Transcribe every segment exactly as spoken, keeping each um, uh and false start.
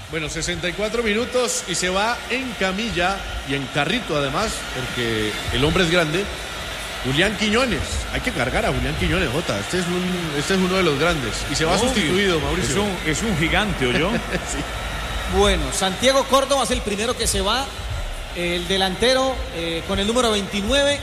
Bueno, sesenta y cuatro minutos y se va en camilla y en carrito además, porque el hombre es grande. Julián Quiñones, hay que cargar a Julián Quiñones, Jota. Este es, un, este es uno de los grandes y se va Obvio. sustituido, Mauricio. Es un, es un gigante, ¿oyó? Sí. Bueno, Santiago Córdoba es el primero que se va, el delantero eh, con el número veintinueve,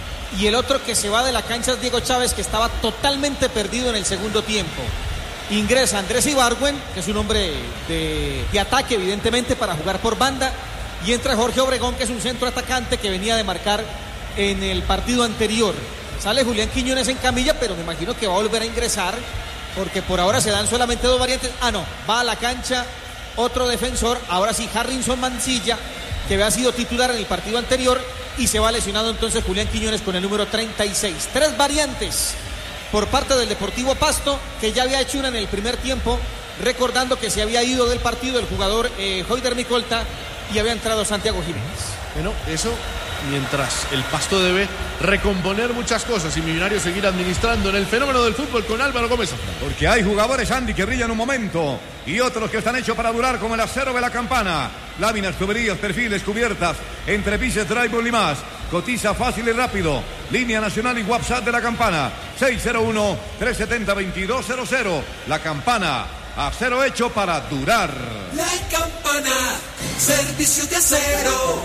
y el otro que se va de la cancha es Diego Chávez, que estaba totalmente perdido en el segundo tiempo. Ingresa Andrés Ibargüen, que es un hombre de, de ataque, evidentemente, para jugar por banda, y entra Jorge Obregón, que es un centro atacante que venía de marcar en el partido anterior. Sale Julián Quiñones en camilla, pero me imagino que va a volver a ingresar, porque por ahora se dan solamente dos variantes. Ah, no, va a la cancha otro defensor, ahora sí, Harrison Mancilla, que había sido titular en el partido anterior, y se va lesionado entonces Julián Quiñones con el número treinta y seis. Tres variantes por parte del Deportivo Pasto, que ya había hecho una en el primer tiempo, recordando que se había ido del partido el jugador eh, Hoyder Micolta y había entrado Santiago Jiménez. Bueno, eso mientras el Pasto debe recomponer muchas cosas y Millonarios seguir administrando en el fenómeno del fútbol con Álvaro Gómez. Porque hay jugadores, Andy, que brillan un momento y otros que están hechos para durar, como el acero de la Campana. Láminas, tuberías, perfiles, cubiertas, entrepises, drywall y más. Cotiza fácil y rápido. Línea nacional y WhatsApp de la Campana. seis cero uno, tres siete cero, dos dos cero cero. La Campana. Acero hecho para durar. La Campana. Servicio de acero.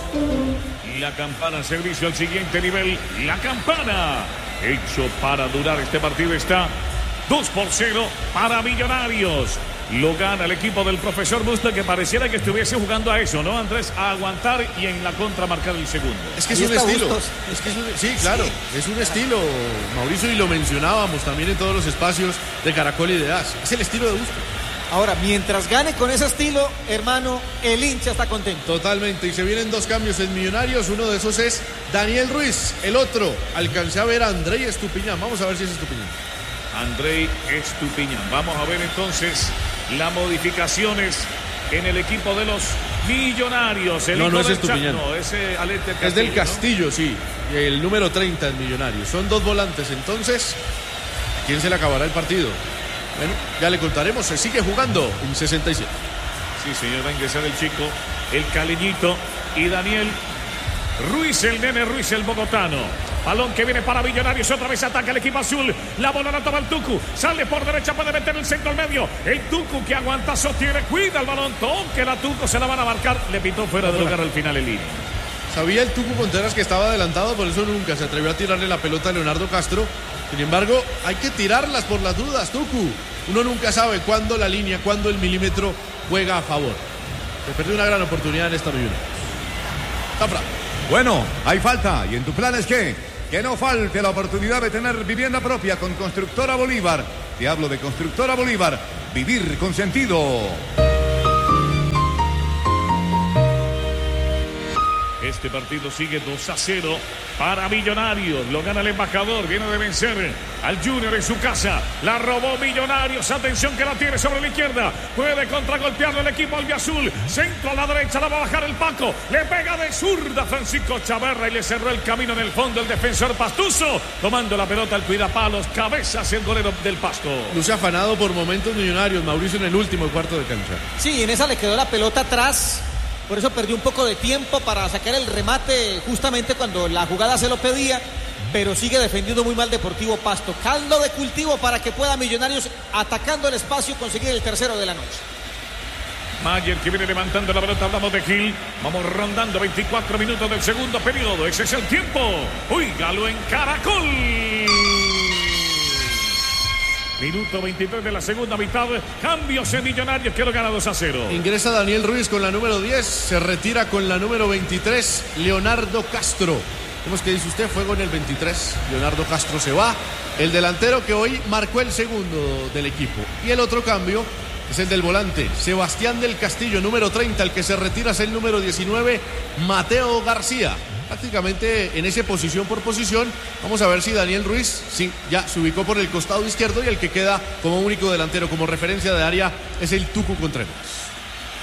La Campana, servicio al siguiente nivel. La Campana, hecho para durar. Este partido está dos por cero para Millonarios. Lo gana el equipo del profesor Busto, que pareciera que estuviese jugando a eso, ¿no, Andrés? A aguantar y en la contra marcar el segundo. Es que es un estilo. Es que es un, sí, claro, sí. Es un estilo, Mauricio, y lo mencionábamos también en todos los espacios de Caracol y de A S. Es el estilo de Busto. Ahora, mientras gane con ese estilo, hermano, el hincha está contento. Totalmente, y se vienen dos cambios en Millonarios. Uno de esos es Daniel Ruiz. El otro, alcancé a ver a Andrei Estupiñán. Vamos a ver si es Estupiñán. Andrei Estupiñán. Vamos a ver entonces las modificaciones en el equipo de los Millonarios. El no, no es Estupiñán. No, ese Alete Castillo, es del Castillo, ¿no? Sí. Y el número treinta en Millonarios. Son dos volantes, entonces, ¿a quién se le acabará el partido? Bueno, ya le contaremos, se sigue jugando en sesenta y siete. Sí, señor, va a ingresar el chico, el caleñito y Daniel Ruiz, el nene Ruiz, el bogotano. Balón que viene para Millonarios, otra vez ataca el equipo azul. La bola la toma el Tucu, sale por derecha, puede meter el centro al medio. El Tucu que aguanta, sostiene, cuida el balón, toque la Tucu, se la van a marcar. Le pitó fuera de lugar al final el línea. Sabía el Tucu Contreras que estaba adelantado, por eso nunca se atrevió a tirarle la pelota a Leonardo Castro. Sin embargo, hay que tirarlas por las dudas, Tucu. Uno nunca sabe cuándo la línea, cuándo el milímetro juega a favor. Se perdió una gran oportunidad en esta Millonarios. Zafra. Bueno, hay falta. ¿Y en tu plan es qué? Que no falte la oportunidad de tener vivienda propia con Constructora Bolívar. Te hablo de Constructora Bolívar. Vivir con sentido. Este partido sigue dos a cero para Millonarios. Lo gana el embajador. Viene de vencer al Junior en su casa. La robó Millonarios. Atención que la tiene sobre la izquierda. Puede contragolpearlo el equipo albiazul. Centro a la derecha. La va a bajar el Paco. Le pega de zurda Francisco Chavarra y le cerró el camino en el fondo el defensor Pastuso. Tomando la pelota al cuidapalos. Cabezas el golero del Pasto. Luce afanado por momentos Millonarios. Mauricio en el último cuarto de cancha. Sí, en esa le quedó la pelota atrás. Por eso perdió un poco de tiempo para sacar el remate justamente cuando la jugada se lo pedía, pero sigue defendiendo muy mal Deportivo Pasto. Caldo de cultivo para que pueda Millonarios, atacando el espacio, conseguir el tercero de la noche. Mayer que viene levantando la pelota, hablamos de Gil. Vamos rondando veinticuatro minutos del segundo periodo. Ese es el tiempo. Óigalo en Caracol. Minuto veintitrés de la segunda mitad. Cambios en Millonarios que lo gana dos a cero. Ingresa Daniel Ruiz con la número diez. Se retira con la número veintitrés. Leonardo Castro. ¿Cómo es que dice usted? Fuego en el veintitrés. Leonardo Castro se va. El delantero que hoy marcó el segundo del equipo. Y el otro cambio es el del volante. Sebastián del Castillo, número treinta. El que se retira es el número diecinueve. Mateo García. Prácticamente en esa posición por posición. Vamos a ver si Daniel Ruiz sí, ya se ubicó por el costado izquierdo y el que queda como único delantero, como referencia de área, es el Tucu Contreras.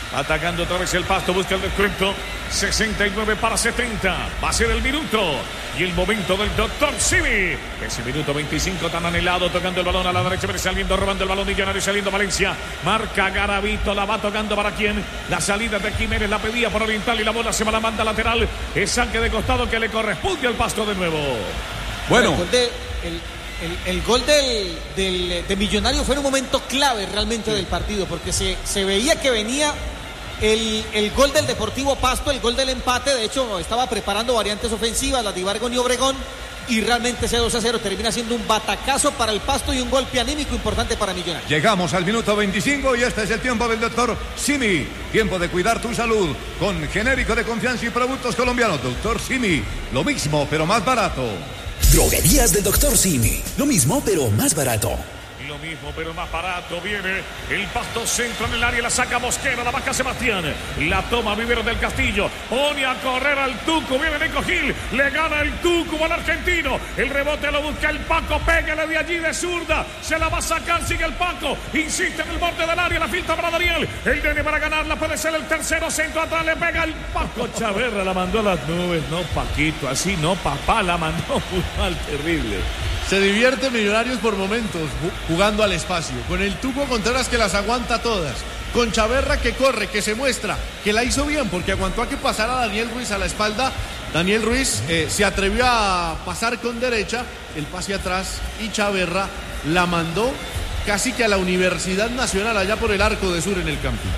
Atacando otra vez el Pasto, busca el descuento. sesenta y nueve para setenta. Va a ser el minuto y el momento del doctor Simi. Ese minuto veinticinco tan anhelado, tocando el balón a la derecha, viene saliendo, robando el balón Millonario, saliendo Valencia. Marca Garavito, la va tocando para quién. La salida de Jiménez la pedía por Oriental y la bola se va a la banda lateral. Es saque de costado que le corresponde al Pasto de nuevo. Bueno. El gol, de, el, el, el gol del, del, de Millonario fue un momento clave realmente sí. del partido, porque se, se veía que venía el, el gol del Deportivo Pasto, el gol del empate. De hecho, estaba preparando variantes ofensivas, las de Ibargüen y Obregón, y realmente ese dos a cero termina siendo un batacazo para el Pasto y un golpe anímico importante para Millonarios. Llegamos al minuto veinticinco y este es el tiempo del doctor Simi. Tiempo de cuidar tu salud con genérico de confianza y productos colombianos. Doctor Simi, lo mismo pero más barato. Droguerías del doctor Simi. Lo mismo, pero más barato. Lo mismo, pero más barato. Viene el Pasto, centro en el área, la saca Mosquera, la baja Sebastián. La toma Vivero del Castillo. Pone a correr al Tuco. Viene Nico Gil. Le gana el Tuco al argentino. El rebote lo busca el Paco. Pégale de allí de zurda. Se la va a sacar. Sigue el Paco. Insiste en el borde del área. La filtra para Daniel. El Nene para ganarla. Puede ser el tercero. Centro atrás. Le pega el Paco Chaverra. La mandó a las nubes. No, Paquito. Así no, papá. La mandó muy mal. Terrible. Se divierte Millonarios por momentos jugando al espacio. Con el Tuco Contreras que las aguanta todas. Con Chaverra que corre, que se muestra, que la hizo bien porque aguantó a que pasara Daniel Ruiz a la espalda. Daniel Ruiz eh, se atrevió a pasar con derecha, el pase atrás, y Chaverra la mandó casi que a la Universidad Nacional allá por el Arco de Sur en el campo.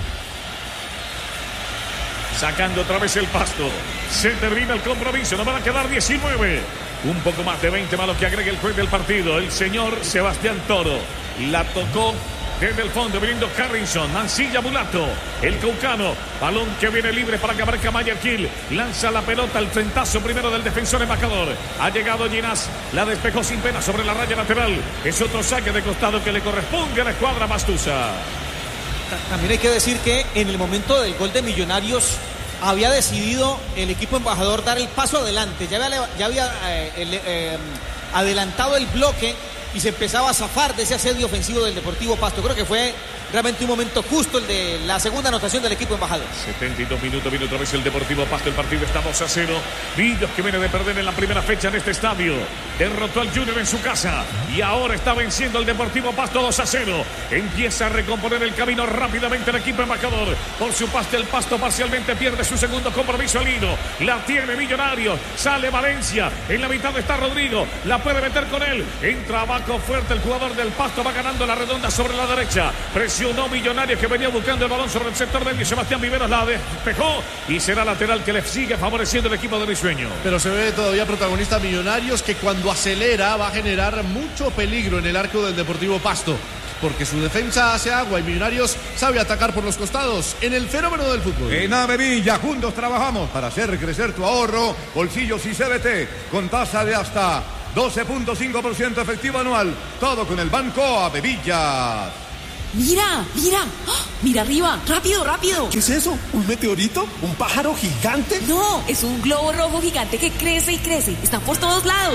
Sacando otra vez el Pasto. Se termina el compromiso. Nos van a quedar diecinueve. Un poco más de veinte más lo que agrega el juez del partido, el señor Sebastián Toro. La tocó desde el fondo, viniendo Harrison, Mancilla Mulato, el caucano. Balón que viene libre para que aparezca Mayer Kill. Lanza la pelota al frentazo primero del defensor embajador. Ha llegado Ginás, la despejó sin pena sobre la raya lateral. Es otro saque de costado que le corresponde a la escuadra Mastusa. También hay que decir que en el momento del gol de Millonarios había decidido el equipo embajador dar el paso adelante. Ya había, ya había eh, el, eh, adelantado el bloque y se empezaba a zafar de ese asedio ofensivo del Deportivo Pasto. Creo que fue realmente un momento justo el de la segunda anotación del equipo embajador. setenta y dos minutos, viene otra vez el Deportivo Pasto. El partido está dos a cero. Villos, que viene de perder en la primera fecha en este estadio, derrotó al Junior en su casa y ahora está venciendo al Deportivo Pasto dos a cero. Empieza a recomponer el camino rápidamente el equipo embajador. Por su parte el Pasto parcialmente pierde su segundo compromiso al hilo. La tiene Millonarios. Sale Valencia. En la mitad está Rodrigo. La puede meter con él. Entra abajo fuerte el jugador del Pasto. Va ganando la redonda sobre la derecha. Presionó Millonarios, que venía buscando el balón sobre el sector medio. Sebastián Viveros la despejó y será lateral que le sigue favoreciendo el equipo de Risueño. Pero se ve todavía protagonista Millonarios, que cuando acelera va a generar mucho peligro en el arco del Deportivo Pasto, porque su defensa hace agua y Millonarios sabe atacar por los costados en el fenómeno del fútbol. En Avevilla juntos trabajamos para hacer crecer tu ahorro, bolsillos y C B T con tasa de hasta doce punto cinco por ciento efectivo anual. Todo con el Banco Avevilla. Mira, mira, ¡oh! Mira arriba, rápido, rápido. ¿Qué es eso? ¿Un meteorito? ¿Un pájaro gigante? No, es un globo rojo gigante que crece y crece. Están por todos lados.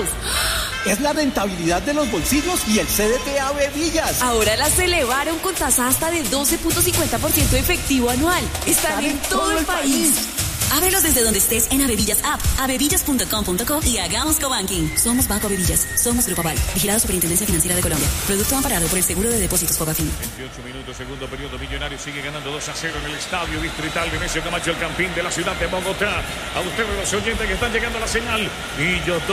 Es la rentabilidad de los bolsillos y el C D T Avevillas. Ahora las elevaron con tasa hasta de doce punto cincuenta por ciento efectivo anual. Están, Están en, en todo, todo el país. país. Ábrelos desde donde estés en Avevillas App, avevillas punto com punto co y hagamos cobanking. Somos Banco Avevillas, somos Grupo Aval, vigilado Superintendencia Financiera de Colombia. Producto amparado por el Seguro de Depósitos Fogafín. veintiocho minutos, segundo periodo. Millonarios sigue ganando dos a cero en el Estadio Distrital de Nemesio Camacho, el Campín de la ciudad de Bogotá. A ustedes los oyentes que están llegando a la señal. Y yo